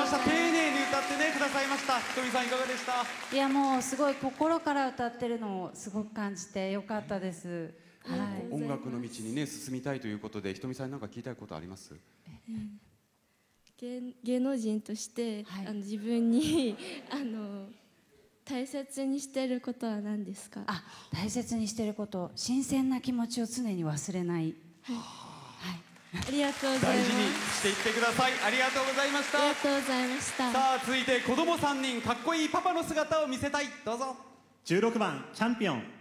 した。丁寧に歌ってねくださいました。ひとみさんいかがでした？ いやもうすごい心から歌ってるのをすごく感じてよかったです。はい。 音楽の道にね進みたいということで、ひとみさんなんか聞きたいことあります？ 芸能人として、 はい、 自分に大切にしていることは何ですか？ 大切にしていること、新鮮な気持ちを常に忘れない。はい、 ありがとうございます。 大事にしていってください。ありがとうございました。 ありがとうございました。 さあ続いて子供3人かっこいいパパの姿を見せたい。どうぞ。 16番チャンピオン。